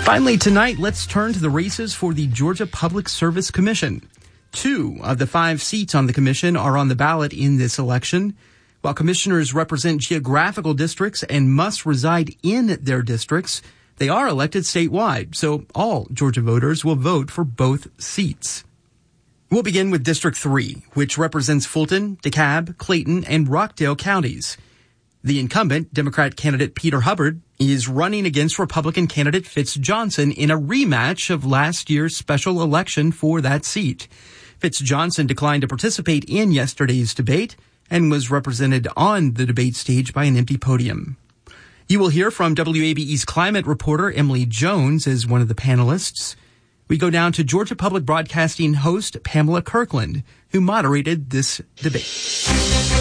Finally, tonight, let's turn to the races for the Georgia Public Service Commission. 2 of the 5 seats on the commission are on the ballot in this election. While commissioners represent geographical districts and must reside in their districts, they are elected statewide, so all Georgia voters will vote for both seats. We'll begin with District 3, which represents Fulton, DeKalb, Clayton, and Rockdale counties. The incumbent, Democrat candidate Peter Hubbard, is running against Republican candidate Fitz Johnson in a rematch of last year's special election for that seat. Fitz Johnson declined to participate in yesterday's debate and was represented on the debate stage by an empty podium. You will hear from WABE's climate reporter Emily Jones as one of the panelists. We go down to Georgia Public Broadcasting host Pamela Kirkland, who moderated this debate.